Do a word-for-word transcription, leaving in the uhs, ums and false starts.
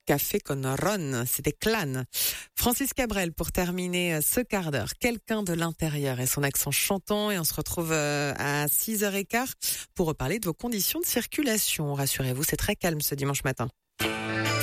Café con Ron, c'était Clan. Francis Cabrel pour terminer ce quart d'heure. Quelqu'un de l'intérieur et son accent chantant, et on se retrouve à six heures quinze pour reparler de vos conditions de circulation. Rassurez-vous, c'est très calme ce dimanche matin.